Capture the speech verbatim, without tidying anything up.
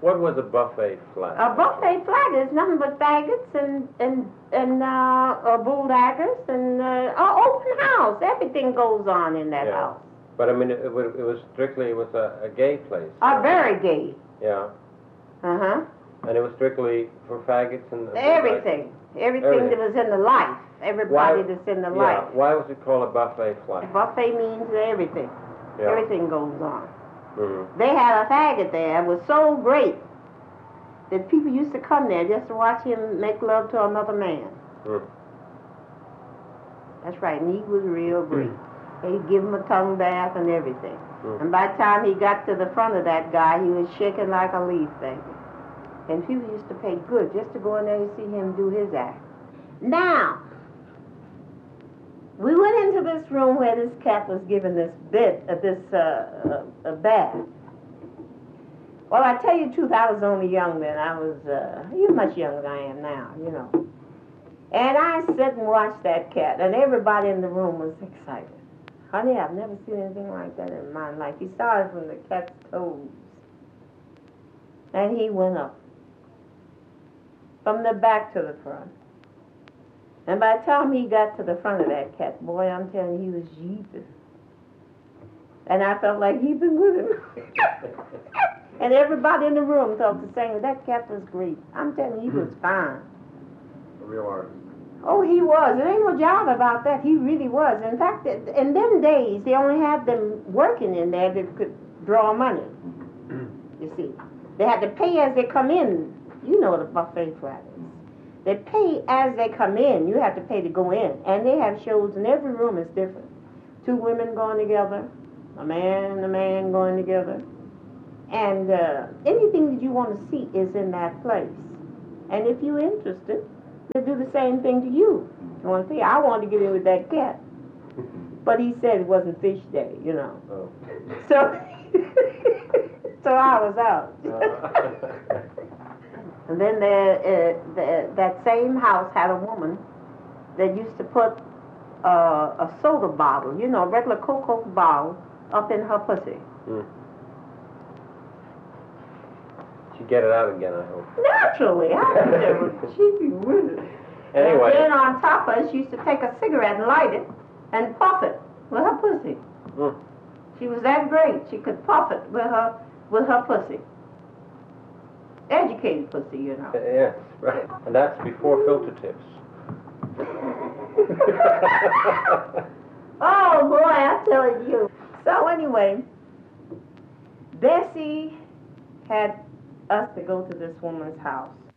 What was a buffet flat? A buffet flat is nothing but faggots and and and uh, uh bulldaggers and uh, uh, open house. Everything goes on in that yeah. house. But I mean, it, it, it was strictly it was a, a gay place. A very gay. Yeah. Uh huh. And it was strictly for faggots and everything. everything, everything that was in the life. Everybody why, that's in the yeah, life. Why was it called a buffet flat? A buffet means everything. Yeah. Everything goes on. Mm-hmm. They had a faggot there. It was so great that people used to come there just to watch him make love to another man. Mm. That's right, and he was real great. He'd give him a tongue bath and everything. Mm. And by the time he got to the front of that guy, he was shaking like a leaf, baby. And people used to pay good just to go in there and see him do his act. Now, we went into this room where this cat was given this bit of this uh, uh, bath. Well, I tell you the truth, I was only young then. I was, uh, you're much younger than I am now, you know. And I sit and watch that cat, and everybody in the room was excited. Honey, I've never seen anything like that in my life. He started from the cat's toes, and he went up from the back to the front. And by the time he got to the front of that cat, boy, I'm telling you, he was yeeping. And I felt like heaping with him. And everybody in the room thought the same. That cat was great. I'm telling you, he was fine. A real artist. Oh, he was. There ain't no doubt about that. He really was. In fact, in them days, they only had them working in there that could draw money. You see. They had to pay as they come in. You know what a buffet flat is. They pay as they come in. You have to pay to go in. And they have shows, and every room is different. Two women going together, a man and a man going together. And uh, anything that you want to see is in that place. And if you're interested, they'll do the same thing to you. You want to see, I wanted to get in with that cat. But he said it wasn't fish day, you know. Oh. So, so I was out. And then there, uh, the, that same house had a woman that used to put uh, a soda bottle, you know, a regular Coke bottle, up in her pussy. Mm. She get it out again, I hope. Naturally, I never cheapy with it. Anyway. And then on top of it, she used to take a cigarette and light it and puff it with her pussy. Mm. She was that great. She could puff it with her with her pussy. Educated pussy, you know. Uh, yes, right. And that's before filter tips. Oh boy, I'm telling you. So anyway, Bessie had us to go to this woman's house.